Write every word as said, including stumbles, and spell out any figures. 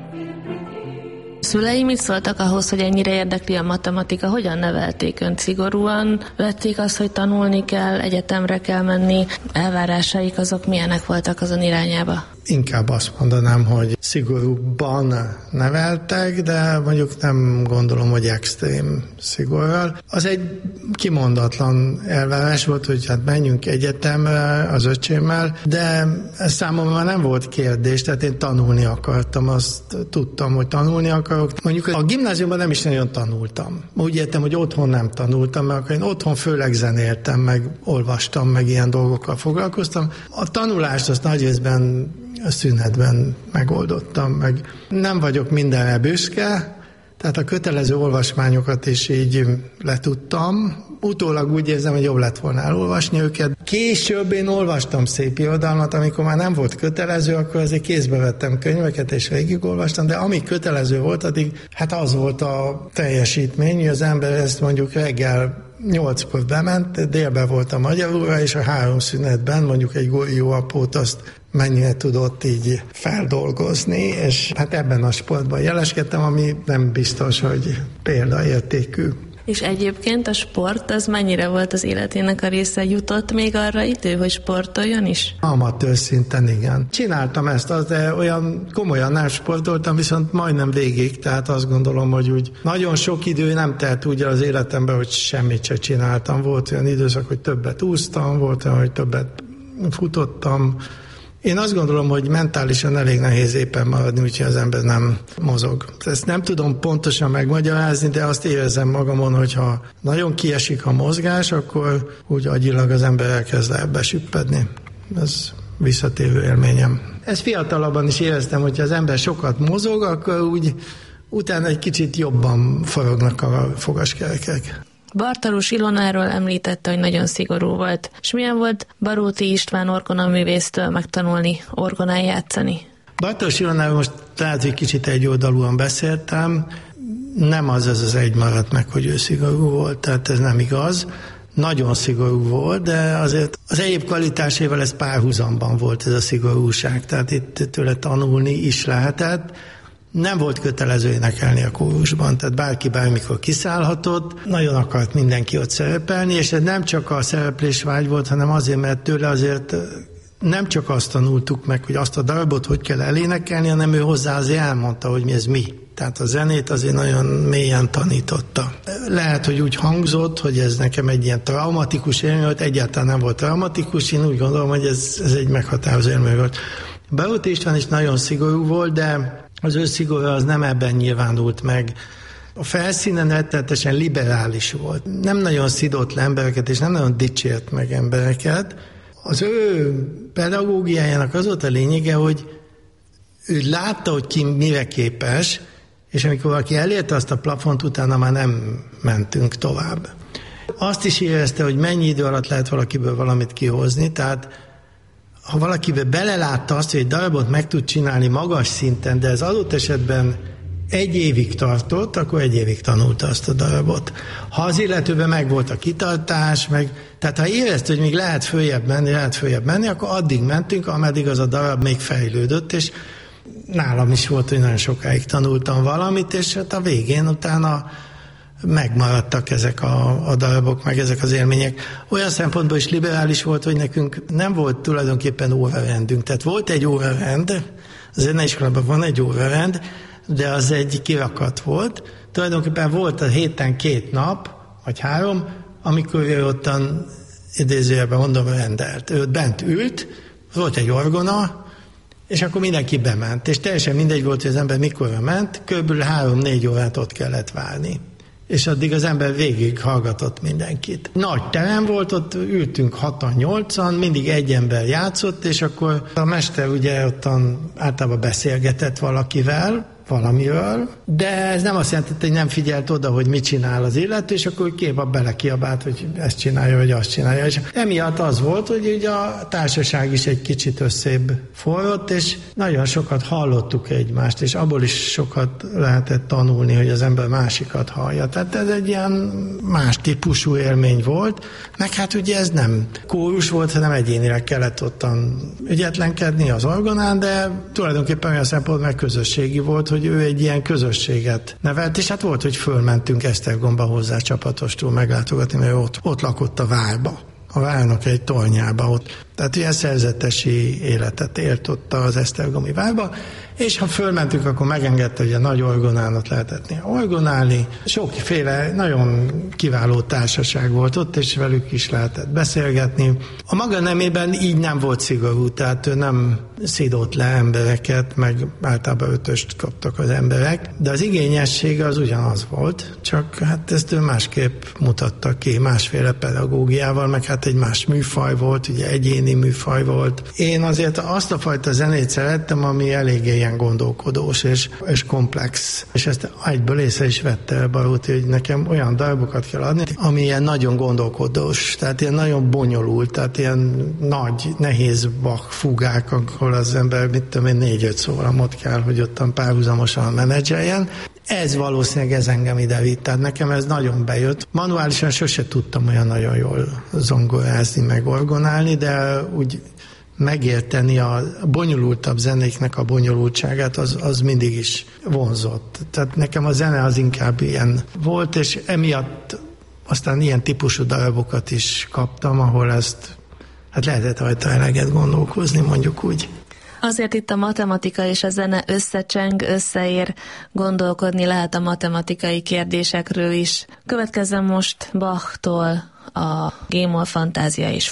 Szülei mit szóltak ahhoz, hogy ennyire érdekli a matematika? Hogyan nevelték önt? Szigorúan vették azt, hogy tanulni kell, egyetemre kell menni? Elvárásaik azok milyenek voltak azon irányába? Inkább azt mondanám, hogy szigorúbban neveltek, de mondjuk nem gondolom, hogy extrém szigorral. Az egy kimondatlan elvárás volt, hogy hát menjünk egyetemre az öcsémmel, de ez számomra nem volt kérdés, tehát én tanulni akartam, azt tudtam, hogy tanulni akarok. Mondjuk a gimnáziumban nem is nagyon tanultam. Úgy értem, hogy otthon nem tanultam, mert akkor én otthon főleg zenéltem, meg olvastam, meg ilyen dolgokkal foglalkoztam. A tanulást azt nagy részben a szünetben megoldottam, meg nem vagyok mindenre büszke, tehát a kötelező olvasmányokat is így letudtam. Utólag úgy érzem, hogy jobb lett volna elolvasni őket. Később én olvastam szép irodalmat, amikor már nem volt kötelező, akkor azért kézbe vettem könyveket, és végigolvastam, de ami kötelező volt, addig hát az volt a teljesítmény, hogy az ember ezt mondjuk reggel nyolckor bement, délben volt a magyar óra, és a három szünetben mondjuk egy jó apót azt mennyire tudott így feldolgozni, és hát ebben a sportban jeleskedtem, ami nem biztos, hogy példaértékű. És egyébként a sport, az mennyire volt az életének a része? Jutott még arra idő, hogy sportoljon is? Amatőr szinten igen. Csináltam ezt, az, de olyan komolyan nem sportoltam, viszont majdnem végig, tehát azt gondolom, hogy úgy nagyon sok idő nem telt úgy az életemben, hogy semmit se csináltam. Volt olyan időszak, hogy többet úsztam, volt olyan, hogy többet futottam. Én azt gondolom, hogy mentálisan elég nehéz éppen maradni, úgyhogy az ember nem mozog. Ezt nem tudom pontosan megmagyarázni, de azt érzem magamon, hogyha nagyon kiesik a mozgás, akkor úgy agyilag az ember elkezd el besüppedni. Ez visszatérő élményem. Ezt fiatalabban is éreztem, hogyha az ember sokat mozog, akkor úgy utána egy kicsit jobban forognak a fogaskerekek. Bartalus Ilonáról említette, hogy nagyon szigorú volt. És milyen volt Baróti István orgonaművésztől megtanulni orgonán játszani? Bartalus Ilonáról most lehet, hogy kicsit egyoldalúan beszéltem. Nem az az az egy maradt meg, hogy ő szigorú volt, tehát ez nem igaz. Nagyon szigorú volt, de azért az egyéb kvalitásaival ez párhuzamban volt ez a szigorúság, tehát itt tőle tanulni is lehetett. Nem volt kötelező énekelni a kórusban, tehát bárki bármikor kiszállhatott, nagyon akart mindenki ott szerepelni, és ez nem csak a szereplésvágy volt, hanem azért, mert tőle azért nem csak azt tanultuk meg, hogy azt a darabot hogy kell elénekelni, hanem ő hozzá azért elmondta, hogy mi ez mi. Tehát a zenét azért nagyon mélyen tanította. Lehet, hogy úgy hangzott, hogy ez nekem egy ilyen traumatikus élmény volt, egyáltalán nem volt traumatikus, én úgy gondolom, hogy ez, ez egy meghatározó élmény volt. Baróti István is nagyon szigorú volt, de az ő szigorra az nem ebben nyilvánult meg. A felszínen rettenetesen liberális volt. Nem nagyon szidott le embereket, és nem nagyon dicsért meg embereket. Az ő pedagógiájának az volt a lényege, hogy ő látta, hogy ki mire képes, és amikor valaki elérte azt a plafont, utána már nem mentünk tovább. Azt is érezte, hogy mennyi idő alatt lehet valakiből valamit kihozni, tehát ha valakibe belelátta azt, hogy egy darabot meg tud csinálni magas szinten, de ez adott esetben egy évig tartott, akkor egy évig tanulta azt a darabot. Ha az illetőben meg volt a kitartás, meg, tehát ha érezte, hogy még lehet följebb menni, lehet följebb menni, akkor addig mentünk, ameddig az a darab még fejlődött, és nálam is volt, hogy nagyon sokáig tanultam valamit, és hát a végén utána megmaradtak ezek a, a darabok, meg ezek az élmények. Olyan szempontból is liberális volt, hogy nekünk nem volt tulajdonképpen órarendünk. Tehát volt egy órarend, a zeneiskolában van egy órarend, de az egy kirakat volt. Tulajdonképpen volt a héten két nap, vagy három, amikor ő ottan idézőjelben mondom rendelt. Ő bent ült, volt egy orgona, és akkor mindenki bement. És teljesen mindegy volt, hogy az ember mikorra ment, körülbelül három-négy órát ott kellett várni. És addig az ember végig hallgatott mindenkit. Nagy terem volt, ott ültünk hatan-nyolcan, mindig egy ember játszott, és akkor a mester ugye ottan általában beszélgetett valakivel, valamiről, de ez nem azt jelenti, hogy nem figyelt oda, hogy mit csinál az illető, és akkor képa belekiabált, hogy ezt csinálja, vagy azt csinálja. És emiatt az volt, hogy ugye a társaság is egy kicsit összébb forrott, és nagyon sokat hallottuk egymást, és abból is sokat lehetett tanulni, hogy az ember másikat hallja. Tehát ez egy ilyen más típusú élmény volt, meg hát ugye ez nem kórus volt, hanem egyénileg kellett ottan ügyetlenkedni az orgonán, de tulajdonképpen olyan szempont meg közösségi volt, hogy hogy ő egy ilyen közösséget nevelt, és hát volt, hogy fölmentünk Esztergomba hozzá csapatostól meglátogatni, mert ott, ott lakott a várba, a várnak egy tornyába ott. Tehát ilyen szerzetesi életet élt ott az esztergomi várba, és ha fölmentünk, akkor megengedte, hogy a nagy orgonánat lehetett orgonálni. Sokféle nagyon kiváló társaság volt ott, és velük is lehetett beszélgetni. A maga nemében így nem volt szigorú, tehát ő nem szidott le embereket, meg általában ötöst kaptak az emberek, de az igényessége az ugyanaz volt, csak hát ezt ő másképp mutatta ki, másféle pedagógiával, meg hát egy más műfaj volt, ugye egyéni műfaj volt. Én azért azt a fajta zenét szerettem, ami eléggé ilyen gondolkodós és, és komplex. És ezt egyből észre is vette Baróti, hogy nekem olyan darabokat kell adni, ami ilyen nagyon gondolkodós, tehát ilyen nagyon bonyolult, tehát ilyen nagy, nehéz Bach fugák, akkor az ember, mit tudom én, négy-öt szólamot kell, hogy ottan párhuzamosan menedzseljen. Ez valószínűleg ez engem ide vitt, tehát nekem ez nagyon bejött. Manuálisan sose tudtam olyan nagyon jól zongorázni, meg orgonálni, de úgy megérteni a bonyolultabb zenéknek a bonyolultságát, az, az mindig is vonzott. Tehát nekem a zene az inkább ilyen volt, és emiatt aztán ilyen típusú darabokat is kaptam, ahol ezt hát lehetett rajta eleget gondolkozni, mondjuk úgy. Azért itt a matematika és a zene összecseng, összeér, gondolkodni lehet a matematikai kérdésekről is. Következzen most Bachtól a G-moll fantázia és